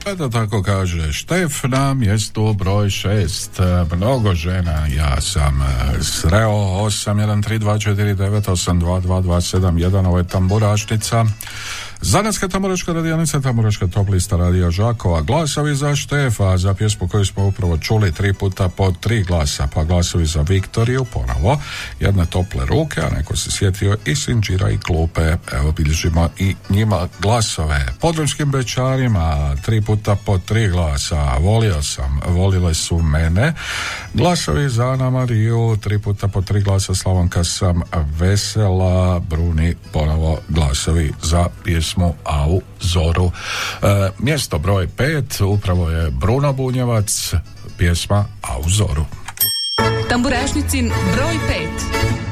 Eto tako kaže Štef na mjestu broj 6. Mnogo žena ja sam sreo. 813249822271. Ovo je Tamburašnica. Zanetska tamburaška radionica, tamburaška top lista Radio Žakova. Glasovi za Štefa, za pjesmu koju smo upravo čuli 3 puta po 3 glasa, pa glasovi za Viktoriju ponovo, jedne tople ruke, a neko se sjetio i Sinđira i Klupe. Evo bilježimo i njima glasove. Podravskim Bečarima 3 puta po 3 glasa, volio sam, volile su mene. Glasovi za Ana Mariju 3 puta po 3 glasa, Slavonka sam vesela. Bruni ponovo glasovi za pjesmu Au zoru. Mjesto broj 5 upravo je Bruno Bunjevac, pjesma Au zoru. Tamburašnicin broj 5.